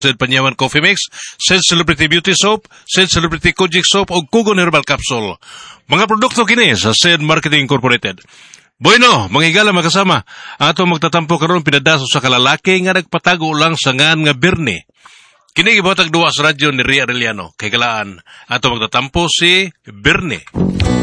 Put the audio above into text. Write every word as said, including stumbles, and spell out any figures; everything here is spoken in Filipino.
Said Panyawan Coffee Mix, Said Celebrity Beauty Soap, Said Celebrity Kojic Soap, o Kugon Herbal Capsule. Mga produkto kini sa Said Marketing Incorporated. Bueno, mga higala makasama, ato magtatampo karon pinadaso sa kalalaki nga nagpatago lang sa ngan nga birni. Kini gibuhatag duwa sa radyo ni Ria Arellano. Kay kalaan, ato magtatampo si Birni.